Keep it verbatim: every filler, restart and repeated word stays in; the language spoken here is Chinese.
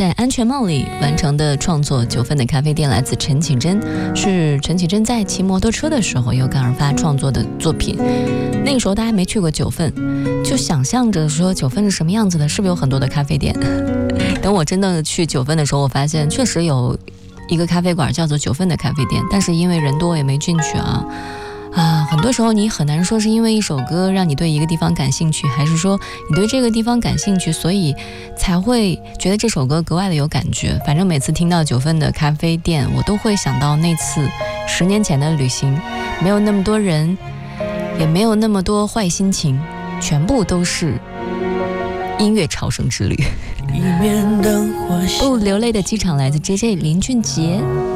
在安全帽里完成的创作《九份的咖啡店》来自陈绮贞，是陈绮贞在骑摩托车的时候有感而发创作的作品。那个时候大家没去过九份，就想象着说九份是什么样子的，是不是有很多的咖啡店？等我真的去九份的时候，我发现确实有一个咖啡馆叫做九份的咖啡店，但是因为人多也没进去啊。啊，很多时候你很难说是因为一首歌让你对一个地方感兴趣，还是说你对这个地方感兴趣，所以才会觉得这首歌格外的有感觉。反正每次听到九份的咖啡店，我都会想到那次十年前的旅行，没有那么多人，也没有那么多坏心情，全部都是音乐朝圣之旅。不流泪的机场来自 J J 林俊杰。